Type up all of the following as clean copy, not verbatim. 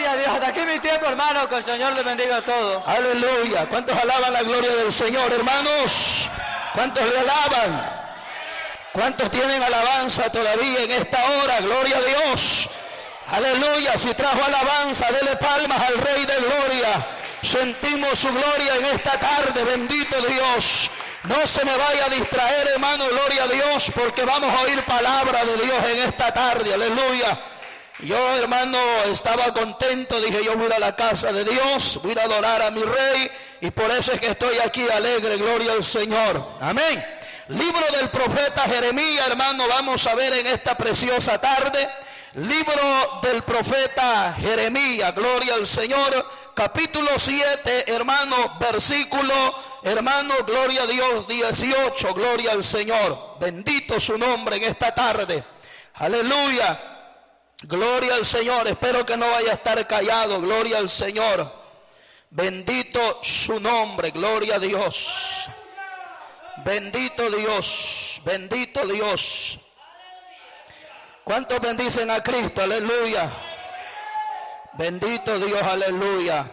Gloria a Dios. Hasta aquí mi tiempo, hermano. Que el Señor les bendiga a todos. Aleluya. ¿Cuántos alaban la gloria del Señor, hermanos? ¿Cuántos le alaban? ¿Cuántos tienen alabanza todavía en esta hora? Gloria a Dios. Aleluya. Si trajo alabanza, dele palmas al Rey de Gloria. Sentimos su gloria en esta tarde. Bendito Dios. No se me vaya a distraer, hermano. Gloria a Dios, porque vamos a oír palabra de Dios en esta tarde. Aleluya. Yo, hermano, estaba contento. Dije, yo voy a ir a la casa de Dios, voy a ir a adorar a mi Rey, y por eso es que estoy aquí alegre. Gloria al Señor. Amén. Libro del profeta Jeremías, hermano, vamos a ver en esta preciosa tarde. Libro del profeta Jeremías, gloria al Señor, capítulo 7, hermano, versículo, hermano, gloria a Dios, 18, gloria al Señor. Bendito su nombre en esta tarde. Aleluya, gloria al Señor. Espero que no vaya a estar callado, gloria al Señor. Bendito su nombre, gloria a Dios. Bendito Dios, bendito Dios. ¿Cuántos bendicen a Cristo? Aleluya. Bendito Dios, aleluya.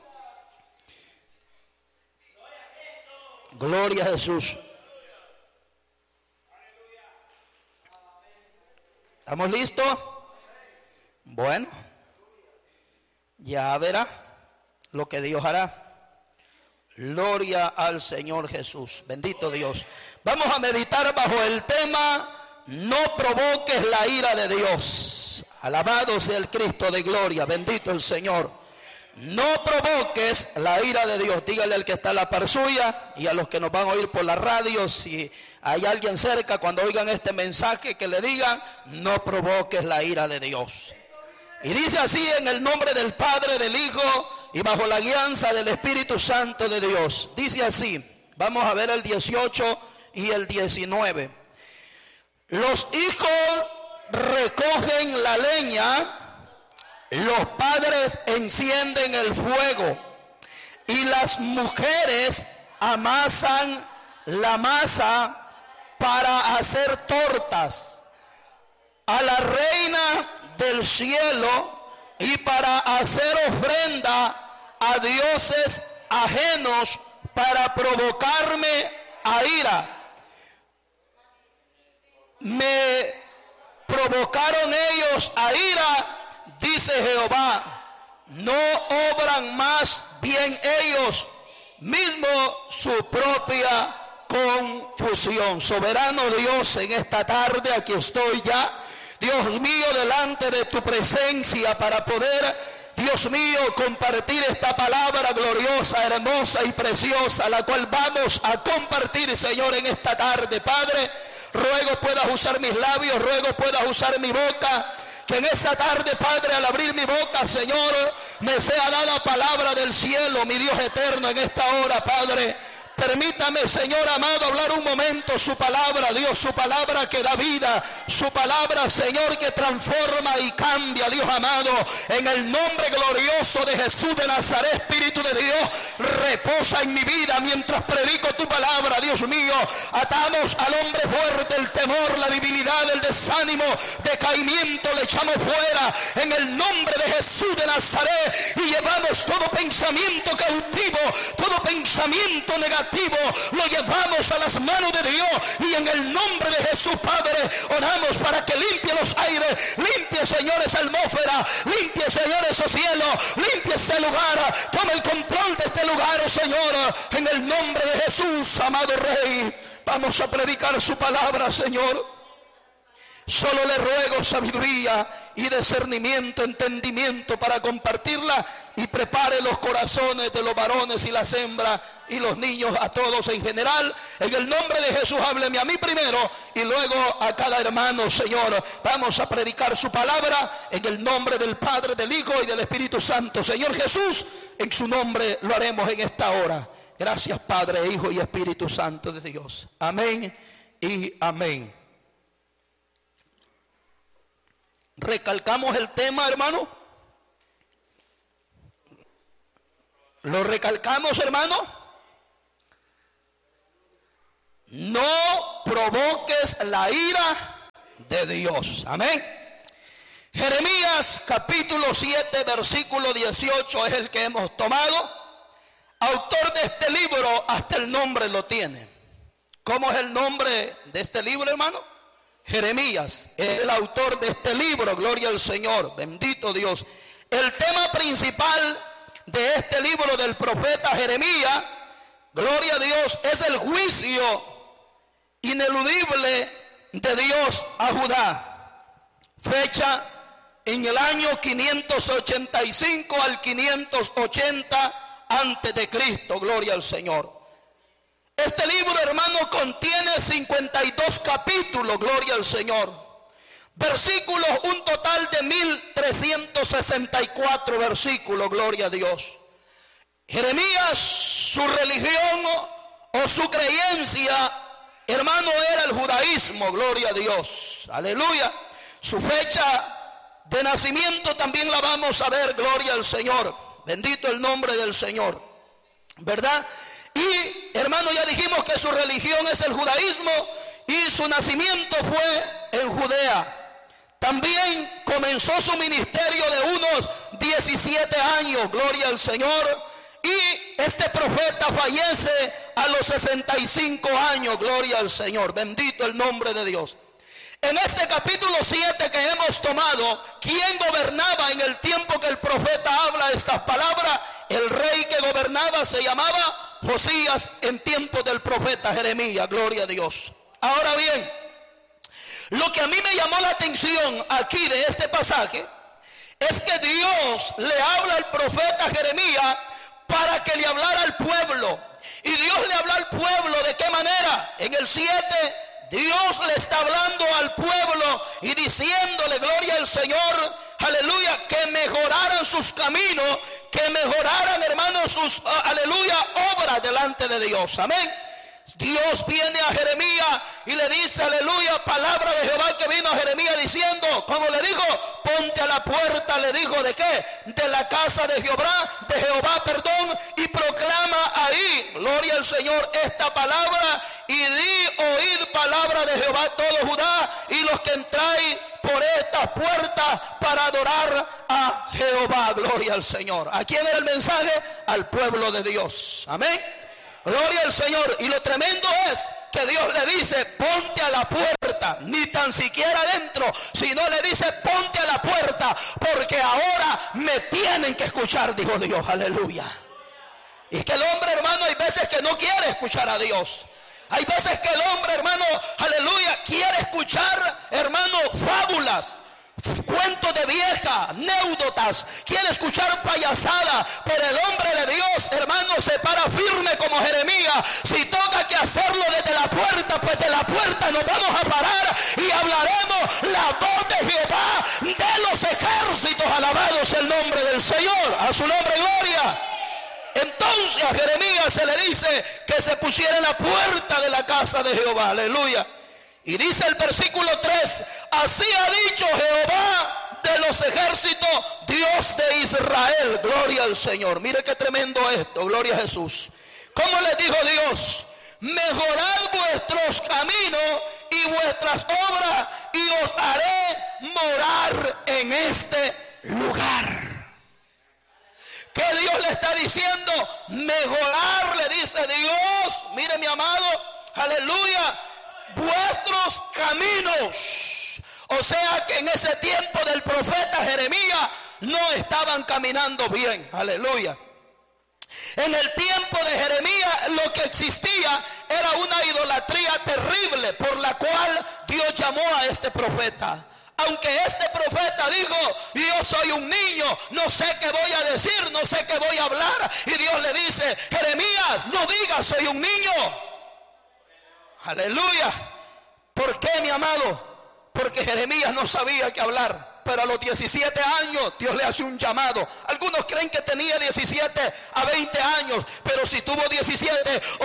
Gloria a Jesús. ¿Estamos listos? Bueno, ya verá lo que Dios hará. Gloria al Señor Jesús. Bendito Dios. Vamos a meditar bajo el tema: no provoques la ira de Dios. Alabado sea el Cristo de gloria. Bendito el Señor. No provoques la ira de Dios. Dígale al que está a la par suya y a los que nos van a oír por la radio, si hay alguien cerca, cuando oigan este mensaje, que le digan: no provoques la ira de Dios. Y dice así: en el nombre del Padre, del Hijo y bajo la guianza del Espíritu Santo de Dios. Dice así. Vamos a ver el 18 y el 19. Los hijos recogen la leña, los padres encienden el fuego, y las mujeres amasan la masa para hacer tortas a la reina del cielo y para hacer ofrenda a dioses ajenos, para provocarme a ira. Me provocaron ellos a ira, dice Jehová. No obran más bien ellos mismo su propia confusión. Soberano Dios, en esta tarde aquí estoy ya, Dios mío, delante de tu presencia para poder, Dios mío, compartir esta palabra gloriosa, hermosa y preciosa, la cual vamos a compartir, Señor, en esta tarde. Padre, ruego puedas usar mis labios, ruego puedas usar mi boca, que en esta tarde, Padre, al abrir mi boca, Señor, me sea dada palabra del cielo, mi Dios eterno, en esta hora, Padre. Permítame, Señor amado, hablar un momento su palabra, Dios, su palabra que da vida, su palabra, Señor, que transforma y cambia, Dios amado. En el nombre glorioso de Jesús de Nazaret, Espíritu de Dios, reposa en mi vida mientras predico tu palabra, Dios mío. Atamos al hombre fuerte el temor, la debilidad, el desánimo, decaimiento, le echamos fuera en el nombre de Jesús de Nazaret, y llevamos todo pensamiento cautivo, todo pensamiento negativo, lo llevamos a las manos de Dios, y en el nombre de Jesús, Padre, oramos para que limpie los aires, limpie, Señor, esa atmósfera, limpie, Señor, esos cielos, limpie ese lugar, toma el control de este lugar, Señor, en el nombre de Jesús, amado Rey. Vamos a predicar su palabra, Señor. Solo le ruego sabiduría y discernimiento, entendimiento para compartirla, y prepare los corazones de los varones y las hembras y los niños, a todos en general. En el nombre de Jesús, hábleme a mí primero y luego a cada hermano, Señor. Vamos a predicar su palabra en el nombre del Padre, del Hijo y del Espíritu Santo. Señor Jesús, en su nombre lo haremos en esta hora. Gracias, Padre, Hijo y Espíritu Santo de Dios. Amén y amén. Recalcamos el tema, hermano. ¿Lo recalcamos, hermano? No provoques la ira de Dios. Amén. Jeremías capítulo 7 versículo 18 es el que hemos tomado. Autor de este libro, hasta el nombre lo tiene. ¿Cómo es el nombre de este libro, hermano? Jeremías es el autor de este libro. Gloria al Señor, bendito Dios. El tema principal de este libro del profeta Jeremías, gloria a Dios, es el juicio ineludible de Dios a Judá. Fecha en el año 585 al 580 antes de Cristo, gloria al Señor. Este libro, hermano, contiene 52 capítulos, gloria al Señor. Versículos, un total de 1364 versículos, gloria a Dios. Jeremías, su religión o su creencia, hermano, era el judaísmo, gloria a Dios, aleluya. Su fecha de nacimiento también la vamos a ver, gloria al Señor. Bendito el nombre del Señor, ¿verdad? Y hermano, ya dijimos que su religión es el judaísmo y su nacimiento fue en Judea. También comenzó su ministerio de unos 17 años, gloria al Señor. Y este profeta fallece a los 65 años, gloria al Señor. Bendito el nombre de Dios. En este capítulo 7 que hemos tomado, ¿quién gobernaba en el tiempo que el profeta habla estas palabras? El rey que gobernaba se llamaba Josías en tiempo del profeta Jeremías, gloria a Dios. Ahora bien, lo que a mí me llamó la atención aquí de este pasaje es que Dios le habla al profeta Jeremías para que le hablara al pueblo. Y Dios le habla al pueblo, ¿de qué manera? En el 7 Dios le está hablando al pueblo y diciéndole, gloria al Señor, aleluya, que mejoraran sus caminos, que mejoraran, hermanos, sus, aleluya, obras delante de Dios. Amén. Dios viene a Jeremías y le dice, aleluya, palabra de Jehová que vino a Jeremías diciendo, como le dijo, ponte a la puerta, le dijo, ¿de qué? De la casa de Jehová, y proclama ahí, gloria al Señor, esta palabra, y di, oíd palabra de Jehová todo Judá, y los que entráis por estas puertas para adorar a Jehová, gloria al Señor. ¿A quién era el mensaje? Al pueblo de Dios. Amén. Gloria al Señor. Y lo tremendo es que Dios le dice, ponte a la puerta, ni tan siquiera adentro, sino le dice, ponte a la puerta, porque ahora me tienen que escuchar, dijo Dios, aleluya. Y es que el hombre, hermano, hay veces que no quiere escuchar a Dios. Hay veces que el hombre, hermano, aleluya, quiere escuchar, hermano, fábulas, cuentos de vieja, anécdotas, quiere escuchar payasada, pero el hombre de Dios, hermano, se para firme como Jeremías. Si toca que hacerlo desde la puerta, pues de la puerta nos vamos a parar y hablaremos la voz de Jehová de los ejércitos. Alabados el nombre del Señor, a su nombre gloria. Entonces a Jeremías se le dice que se pusiera en la puerta de la casa de Jehová, aleluya. Y dice el versículo 3, así ha dicho Jehová de los ejércitos, Dios de Israel, gloria al Señor. Mire qué tremendo esto, gloria a Jesús. ¿Cómo les dijo Dios? Mejorad vuestros caminos y vuestras obras, y os haré morar en este lugar. ¿Qué Dios le está diciendo? Mejorar, le dice Dios. Mire, mi amado, aleluya, vuestros caminos. O sea que en ese tiempo del profeta Jeremías no estaban caminando bien, aleluya. En el tiempo de Jeremías lo que existía era una idolatría terrible, por la cual Dios llamó a este profeta. Aunque este profeta dijo, yo soy un niño, no sé qué voy a decir, no sé qué voy a hablar, y Dios le dice, Jeremías, no digas soy un niño. Aleluya. ¿Por qué, mi amado? Porque Jeremías no sabía qué hablar. Pero a los 17 años Dios le hace un llamado. Algunos creen que tenía 17 a 20 años, pero si tuvo 17